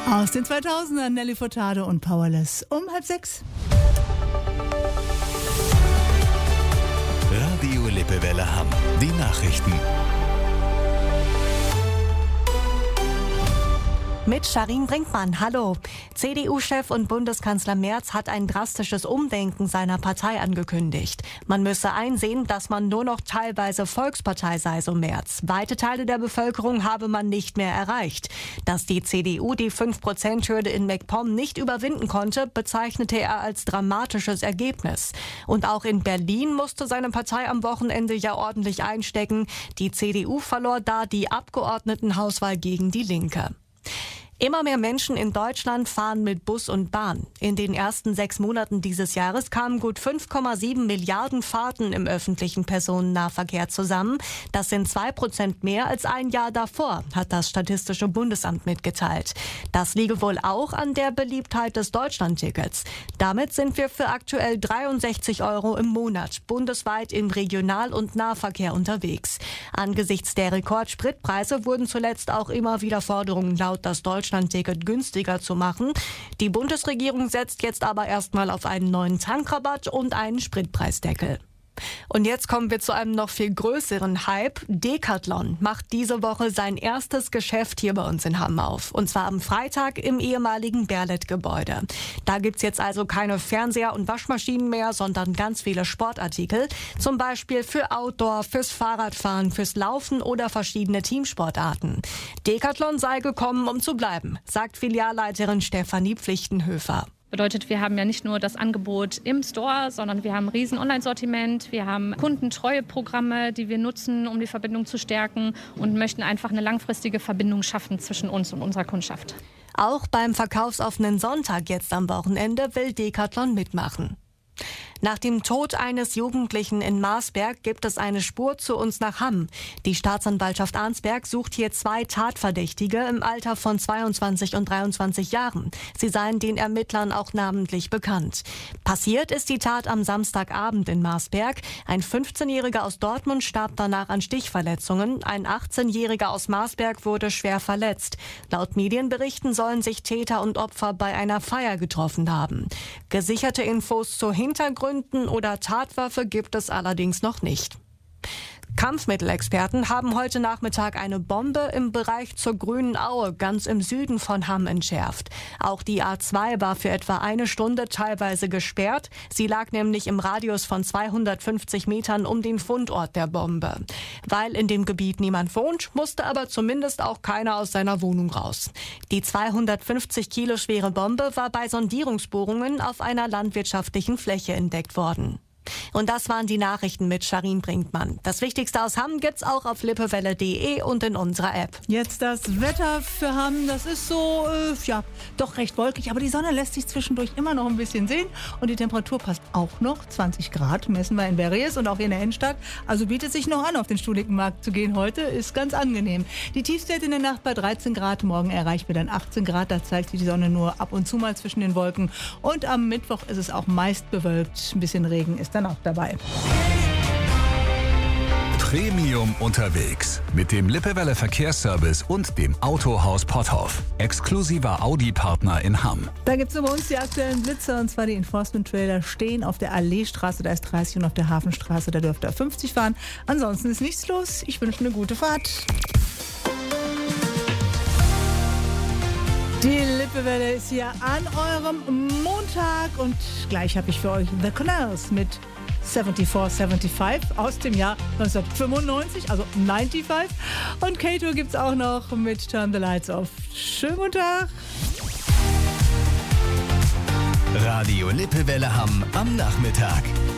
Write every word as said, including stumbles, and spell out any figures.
Aus den zweitausendern Nelly Furtado und Powerless um halb sechs. Radio Lippewelle Hamm. Die Nachrichten. Mit Sharin Brinkmann. Hallo. C D U-Chef und Bundeskanzler Merz hat ein drastisches Umdenken seiner Partei angekündigt. Man müsse einsehen, dass man nur noch teilweise Volkspartei sei, so Merz. Weite Teile der Bevölkerung habe man nicht mehr erreicht. Dass die C D U die fünf Prozent Hürde in MacPom nicht überwinden konnte, bezeichnete er als dramatisches Ergebnis. Und auch in Berlin musste seine Partei am Wochenende ja ordentlich einstecken. Die C D U verlor da die Abgeordnetenhauswahl gegen die Linke. Immer mehr Menschen in Deutschland fahren mit Bus und Bahn. In den ersten sechs Monaten dieses Jahres kamen gut fünf Komma sieben Milliarden Fahrten im öffentlichen Personennahverkehr zusammen. Das sind zwei Prozent mehr als ein Jahr davor, hat das Statistische Bundesamt mitgeteilt. Das liege wohl auch an der Beliebtheit des Deutschlandtickets. Damit sind wir für aktuell dreiundsechzig Euro im Monat bundesweit im Regional- und Nahverkehr unterwegs. Angesichts der Rekordspritpreise wurden zuletzt auch immer wieder Forderungen laut, das Deutschlandticket günstiger zu machen. Die Bundesregierung setzt jetzt aber erstmal auf einen neuen Tankrabatt und einen Spritpreisdeckel. Und jetzt kommen wir zu einem noch viel größeren Hype. Decathlon macht diese Woche sein erstes Geschäft hier bei uns in Hamm auf. Und zwar am Freitag im ehemaligen Berlet-Gebäude. Da gibt's jetzt also keine Fernseher und Waschmaschinen mehr, sondern ganz viele Sportartikel. Zum Beispiel für Outdoor, fürs Fahrradfahren, fürs Laufen oder verschiedene Teamsportarten. Decathlon sei gekommen, um zu bleiben, sagt Filialleiterin Stefanie Pflichtenhöfer. Bedeutet, wir haben ja nicht nur das Angebot im Store, sondern wir haben ein riesen Online-Sortiment, wir haben Kundentreueprogramme, die wir nutzen, um die Verbindung zu stärken und möchten einfach eine langfristige Verbindung schaffen zwischen uns und unserer Kundschaft. Auch beim verkaufsoffenen Sonntag jetzt am Wochenende will Decathlon mitmachen. Nach dem Tod eines Jugendlichen in Marsberg gibt es eine Spur zu uns nach Hamm. Die Staatsanwaltschaft Arnsberg sucht hier zwei Tatverdächtige im Alter von zweiundzwanzig und dreiundzwanzig Jahren. Sie seien den Ermittlern auch namentlich bekannt. Passiert ist die Tat am Samstagabend in Marsberg. Ein fünfzehnjähriger aus Dortmund starb danach an Stichverletzungen. Ein achtzehnjähriger aus Marsberg wurde schwer verletzt. Laut Medienberichten sollen sich Täter und Opfer bei einer Feier getroffen haben. Gesicherte Infos zu Hintergründen oder Tatwaffe gibt es allerdings noch nicht. Kampfmittelexperten haben heute Nachmittag eine Bombe im Bereich zur Grünen Aue ganz im Süden von Hamm entschärft. Auch die A zwei war für etwa eine Stunde teilweise gesperrt. Sie lag nämlich im Radius von zweihundertfünfzig Metern um den Fundort der Bombe. Weil in dem Gebiet niemand wohnt, musste aber zumindest auch keiner aus seiner Wohnung raus. Die zweihundertfünfzig Kilo schwere Bombe war bei Sondierungsbohrungen auf einer landwirtschaftlichen Fläche entdeckt worden. Und das waren die Nachrichten mit Sharin Brinkmann. Das Wichtigste aus Hamm gibt's auch auf lippewelle punkt de und in unserer App. Jetzt das Wetter für Hamm, das ist so, äh, ja, doch recht wolkig, aber die Sonne lässt sich zwischendurch immer noch ein bisschen sehen und die Temperatur passt auch noch. zwanzig Grad messen wir in Berries und auch in der Innenstadt. Also bietet sich noch an, auf den Stuhlingenmarkt zu gehen heute, ist ganz angenehm. Die Tiefstwerte in der Nacht bei dreizehn Grad, morgen erreichen wir dann achtzehn Grad, da zeigt sich die Sonne nur ab und zu mal zwischen den Wolken. Und am Mittwoch ist es auch meist bewölkt, ein bisschen Regen ist dann auch dabei. Premium unterwegs mit dem Lippewelle Verkehrsservice und dem Autohaus Potthoff. Exklusiver Audi-Partner in Hamm. Da gibt es bei uns die aktuellen Blitzer, und zwar die Enforcement-Trailer stehen auf der Alleestraße, da ist dreißig, und auf der Hafenstraße, da dürft ihr fünfzig fahren. Ansonsten ist nichts los. Ich wünsche eine gute Fahrt. Die Lippewelle ist hier an eurem Montag und gleich habe ich für euch The Canals mit vierundsiebzig fünfundsiebzig aus dem Jahr neunzehnhundertfünfundneunzig, also fünfundneunzig. Und K-Tour gibt's auch noch mit Turn the Lights Off. Schönen guten Tag. Radio Lippewelle Hamm am Nachmittag.